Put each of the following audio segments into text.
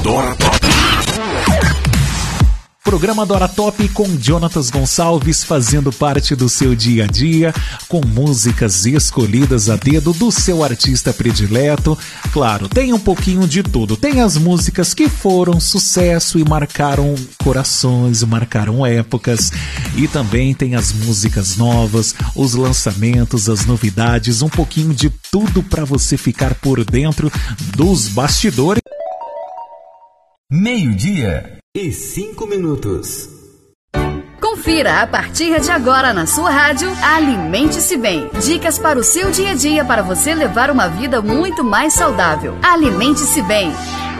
Adora Top. Programa Adora Top com Jonatas Gonçalves fazendo parte do seu dia a dia, com músicas escolhidas a dedo do seu artista predileto. Claro, tem um pouquinho de tudo. Tem as músicas que foram sucesso e marcaram corações, marcaram épocas. E também tem as músicas novas, os lançamentos, as novidades, um pouquinho de tudo para você ficar por dentro dos bastidores. 12:05. Confira a partir de agora na sua rádio Alimente-se Bem. Dicas para o seu dia a dia para você levar uma vida muito mais saudável. Alimente-se Bem.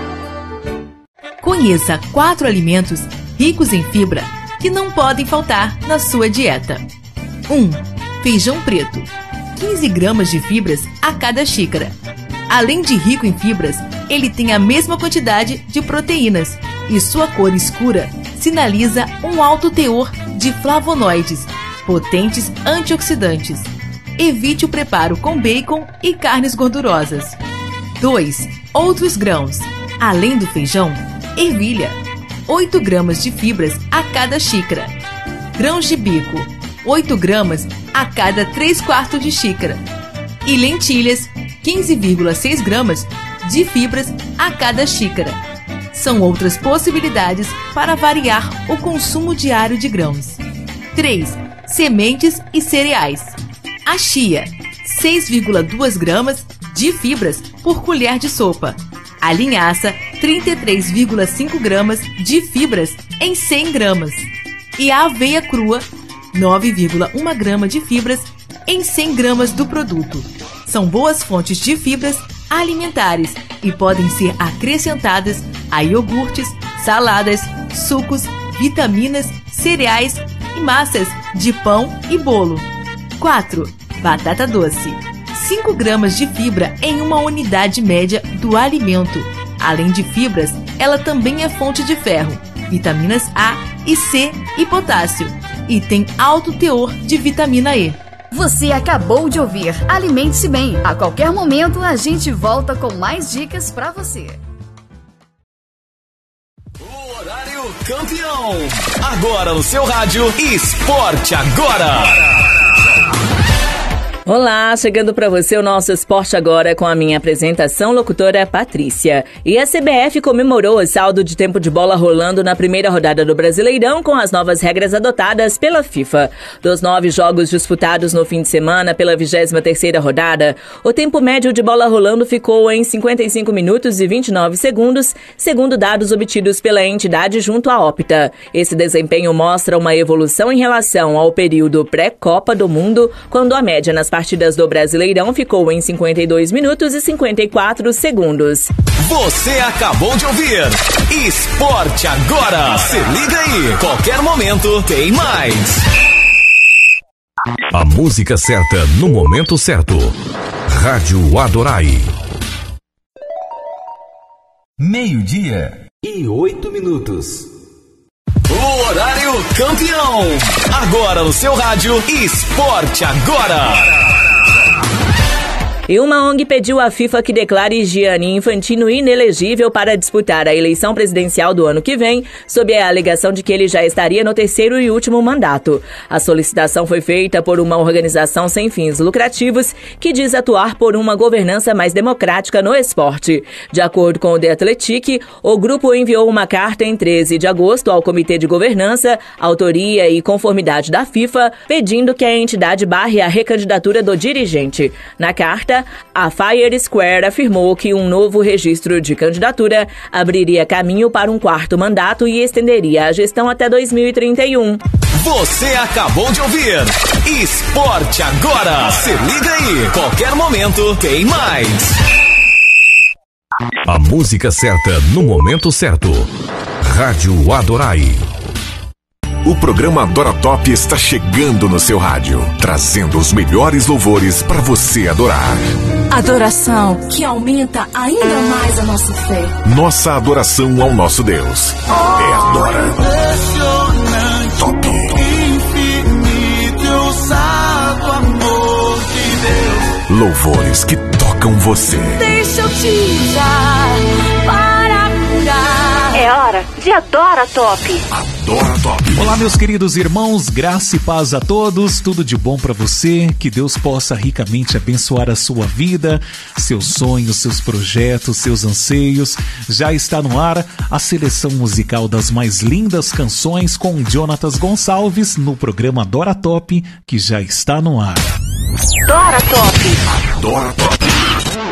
Conheça 4 alimentos ricos em fibra que não podem faltar na sua dieta. 1. Feijão preto. 15 gramas de fibras a cada xícara. Além de rico em fibras, ele tem a mesma quantidade de proteínas e sua cor escura sinaliza um alto teor de flavonoides, potentes antioxidantes. Evite o preparo com bacon e carnes gordurosas. 2. Outros grãos. Além do feijão, ervilha. 8 gramas de fibras a cada xícara. Grãos de bico. 8 gramas a cada 3/4 de xícara. E lentilhas, 15,6 gramas de fibras a cada xícara. São outras possibilidades para variar o consumo diário de grãos. 3. Sementes e cereais. A chia, 6,2 gramas de fibras por colher de sopa. A linhaça, 33,5 gramas de fibras em 100 gramas. E a aveia crua, 9,1 grama de fibras em 100 gramas do produto. São boas fontes de fibras alimentares e podem ser acrescentadas a iogurtes, saladas, sucos, vitaminas, cereais e massas de pão e bolo. 4. Batata doce. 5 gramas de fibra em uma unidade média do alimento. Além de fibras, ela também é fonte de ferro, vitaminas A e C e potássio, e tem alto teor de vitamina E. Você acabou de ouvir Alimente-se Bem. A qualquer momento a gente volta com mais dicas pra você. O horário campeão. Agora no seu rádio Esporte Agora. Olá, chegando para você o nosso Esporte Agora com a minha apresentação, locutora Patrícia. E a CBF comemorou o saldo de tempo de bola rolando na primeira rodada do Brasileirão com as novas regras adotadas pela FIFA. Dos 9 jogos disputados no fim de semana pela 23ª rodada, o tempo médio de bola rolando ficou em 55 minutos e 29 segundos, segundo dados obtidos pela entidade junto à Opta. Esse desempenho mostra uma evolução em relação ao período pré-Copa do Mundo, quando a média nas partidas do Brasileirão ficou em 52 minutos e 54 segundos. Você acabou de ouvir Esporte Agora. Se liga aí, qualquer momento tem mais. A música certa no momento certo. Rádio Adorai. 12:08. O horário campeão. Agora no seu rádio Esporte Agora. E uma ONG pediu à FIFA que declare Gianni Infantino inelegível para disputar a eleição presidencial do ano que vem, sob a alegação de que ele já estaria no 3º e último mandato. A solicitação foi feita por uma organização sem fins lucrativos que diz atuar por uma governança mais democrática no esporte. De acordo com o The Athletic, o grupo enviou uma carta em 13 de agosto ao Comitê de Governança, Autoria e Conformidade da FIFA, pedindo que a entidade barre a recandidatura do dirigente. Na carta, a Fire Square afirmou que um novo registro de candidatura abriria caminho para um 4º mandato e estenderia a gestão até 2031. Você acabou de ouvir Esporte Agora. Se liga aí, qualquer momento tem mais. A música certa no momento certo. Rádio Adorai. O programa Adora Top está chegando no seu rádio, trazendo os melhores louvores para você adorar. Adoração que aumenta ainda mais a nossa fé. Nossa adoração ao nosso Deus é Adora Top. Infinito, ousado amor de Deus. Louvores que tocam você. Deixa eu te usar para curar. de Adora Top. Adora Top. Olá, meus queridos irmãos, graça e paz a todos, tudo de bom para você, que Deus possa ricamente abençoar a sua vida, seus sonhos, seus projetos, seus anseios. Já está no ar a seleção musical das mais lindas canções com Jonatas Gonçalves no programa Adora Top, que já está no ar. Adora Top. Adora Top.